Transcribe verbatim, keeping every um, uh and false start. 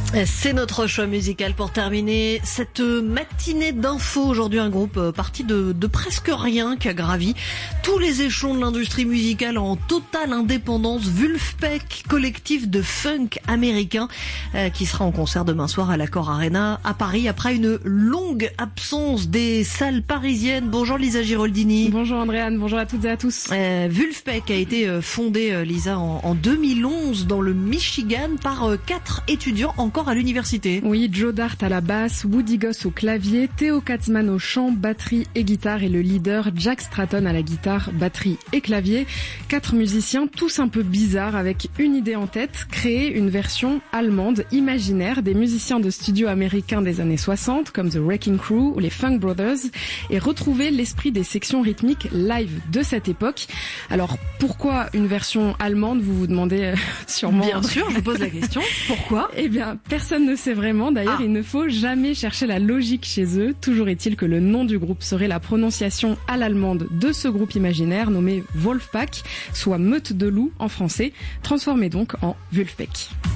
C'est notre choix musical pour terminer cette matinée d'infos. Aujourd'hui, un groupe parti de, de presque rien qui a gravi tous les échelons de l'industrie musicale en totale indépendance. Vulfpeck, collectif de funk américain, euh, qui sera en concert demain soir à l'Accor Arena à Paris après une longue absence des salles parisiennes. Bonjour Lisa Giroldini. Bonjour Andréane, bonjour à toutes et à tous. Euh, Vulfpeck a été fondé, euh, Lisa, en, en deux mille onze dans le Michigan par euh, quatre étudiants encore à l'université. Oui, Joe Dart à la basse, Woody Goss au clavier, Theo Katzman au chant, batterie et guitare et le leader Jack Stratton à la guitare, batterie et clavier. Quatre musiciens tous un peu bizarres avec une idée en tête, créer une version allemande imaginaire des musiciens de studio américains des années soixante comme The Wrecking Crew ou les Funk Brothers et retrouver l'esprit des sections rythmiques live de cette époque. Alors pourquoi une version allemande, vous vous demandez euh, sûrement. Bien sûr, je vous pose la question. Pourquoi ? Eh bien, personne ne sait vraiment. D'ailleurs, ah. il ne faut jamais chercher la logique chez eux. Toujours est-il que le nom du groupe serait la prononciation à l'allemande de ce groupe imaginaire nommé Wolfpack, soit meute de loups en français, transformé donc en Vulfpeck.